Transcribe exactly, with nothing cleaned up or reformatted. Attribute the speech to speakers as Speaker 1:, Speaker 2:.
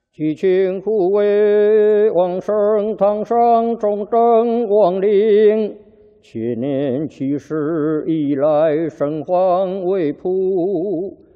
Speaker 1: 齐秦护卫，王生堂上忠贞亡灵，千年七世以来，圣皇为仆。